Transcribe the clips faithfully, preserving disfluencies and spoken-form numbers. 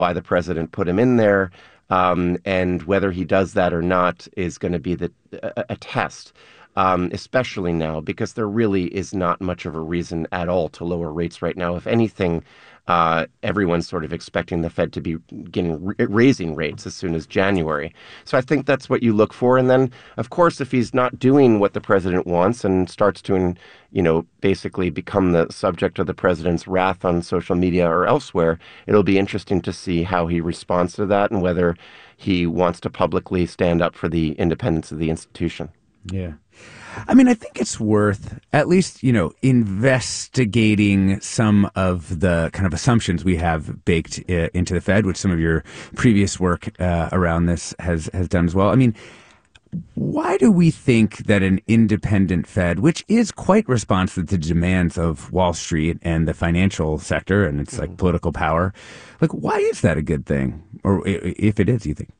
why the president put him in there. Um, and whether he does that or not is going to be the, a, a test, um, especially now, because there really is not much of a reason at all to lower rates right now. If anything, uh, everyone's sort of expecting the Fed to be getting, raising rates as soon as January. So I think that's what you look for. And then, of course, if he's not doing what the president wants and starts to, you know, basically become the subject of the president's wrath on social media or elsewhere, it'll be interesting to see how he responds to that and whether he wants to publicly stand up for the independence of the institution. Yeah. I mean, I think it's worth at least, you know, investigating some of the kind of assumptions we have baked uh, into the Fed, which some of your previous work uh, around this has, has done as well. I mean, why do we think that an independent Fed, which is quite responsive to demands of Wall Street and the financial sector and it's like political power, like why is that a good thing? Or if it is, you think?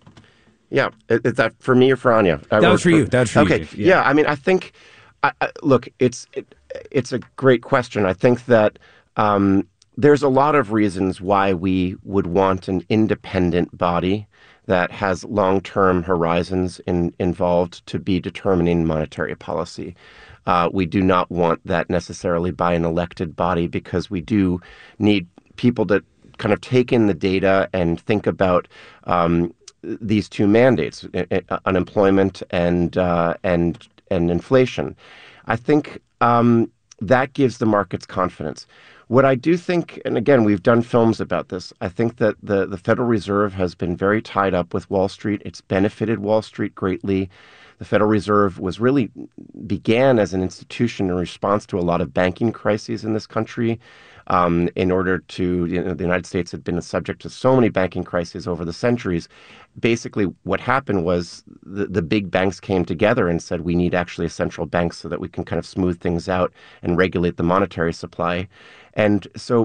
Yeah, is that for me or for Anya? That was for you. That was for okay. you. Okay. Yeah. yeah, I mean, I think, I, I, look, it's it, it's a great question. I think that um, there's a lot of reasons why we would want an independent body that has long-term horizons in, involved to be determining monetary policy. Uh, we do not want that necessarily by an elected body because we do need people to kind of take in the data and think about um, these two mandates, unemployment and uh, and and inflation. I think um, that gives the markets confidence. What I do think, and again, we've done films about this, I think that the, the Federal Reserve has been very tied up with Wall Street. It's benefited Wall Street greatly. The Federal Reserve was really began as an institution in response to a lot of banking crises in this country. Um, in order to, you know, the United States had been subject to so many banking crises over the centuries. Basically, what happened was the, the big banks came together and said, we need actually a central bank so that we can kind of smooth things out and regulate the monetary supply. And so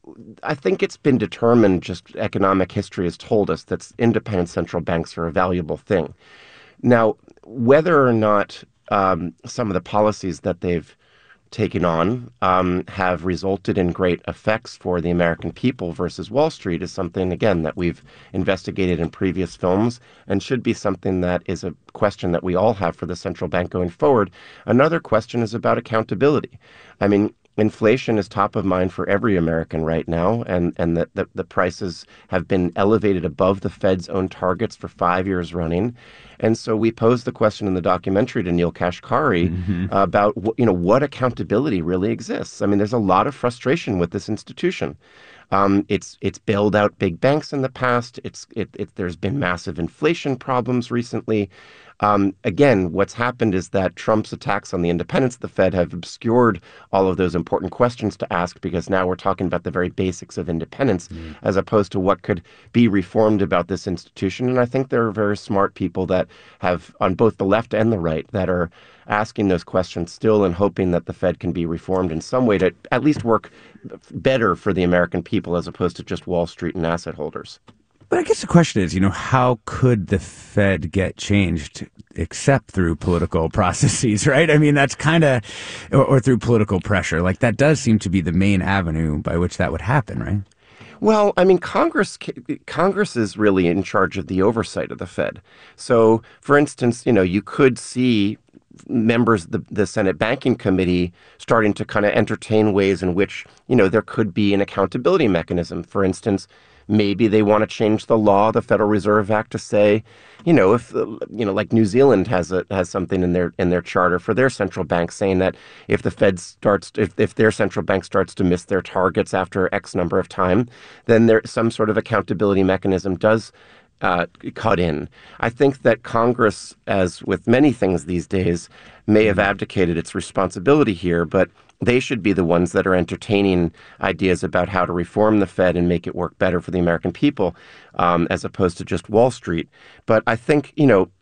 I think it's been determined, just economic history has told us that independent central banks are a valuable thing. Now, whether or not um, some of the policies that they've taken on um, have resulted in great effects for the American people versus Wall Street is something, again, that we've investigated in previous films and should be something that is a question that we all have for the central bank going forward. Another question is about accountability. I mean, inflation is top of mind for every American right now, and, and the, the, the prices have been elevated above the Fed's own targets for five years running. And so we posed the question in the documentary to Neel Kashkari mm-hmm. uh, about, you know, what accountability really exists. I mean, there's a lot of frustration with this institution. Um, it's it's bailed out big banks in the past. It's it, it there's been massive inflation problems recently. Um, again, what's happened is that Trump's attacks on the independence of the Fed have obscured all of those important questions to ask because now we're talking about the very basics of independence mm. as opposed to what could be reformed about this institution. And I think there are very smart people that have, on both the left and the right, that are asking those questions still and hoping that the Fed can be reformed in some way to at least work better for the American people as opposed to just Wall Street and asset holders. But I guess the question is, you know, how could the Fed get changed except through political processes, right? I mean, that's kind of, or, or through political pressure. Like, that does seem to be the main avenue by which that would happen, right? Well, I mean, Congress Congress is really in charge of the oversight of the Fed. So, for instance, you know, you could see members of the, the Senate Banking Committee starting to kind of entertain ways in which, you know, there could be an accountability mechanism. For instance, maybe they want to change the law, the Federal Reserve Act, to say, you know, if, you know, like New Zealand has a, has something in their in their charter for their central bank saying that if the Fed starts, if, if their central bank starts to miss their targets after X number of time, then there some sort of accountability mechanism does uh, cut in. I think that Congress, as with many things these days, may have abdicated its responsibility here, but they should be the ones that are entertaining ideas about how to reform the Fed and make it work better for the American people, um, as opposed to just Wall Street. But I think, you know,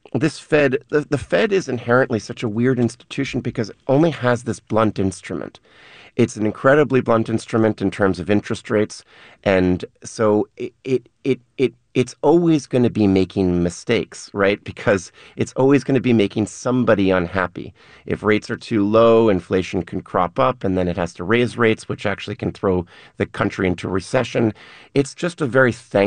this Fed, the, the Fed is inherently such a weird institution because it only has this blunt instrument. It's an incredibly blunt instrument in terms of interest rates, and so it it it, it it's always going to be making mistakes, right? Because it's always going to be making somebody unhappy. If rates are too low, inflation can crop up, and then it has to raise rates, which actually can throw the country into recession. It's just a very thankless